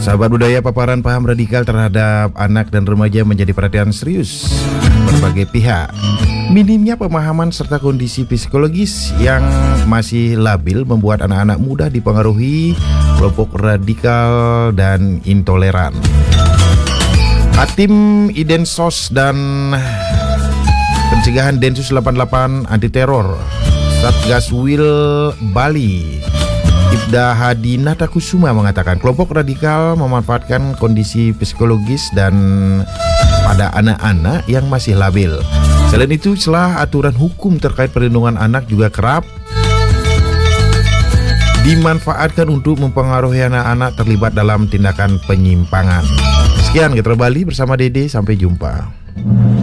Sahabat budaya, paparan paham radikal terhadap anak dan remaja menjadi perhatian serius berbagai pihak. Minimnya pemahaman serta kondisi psikologis yang masih labil membuat anak-anak mudah dipengaruhi kelompok radikal dan intoleran. Hatim Idensos dan Pencegahan Densus 88 Anti Teror Satgas Wil Bali Ibda Hadinata Kusuma mengatakan kelompok radikal memanfaatkan kondisi psikologis dan pada anak-anak yang masih labil. Selain itu, celah aturan hukum terkait perlindungan anak juga kerap dimanfaatkan untuk mempengaruhi anak-anak terlibat dalam tindakan penyimpangan. Sekian Getro Bali bersama Dede, sampai jumpa.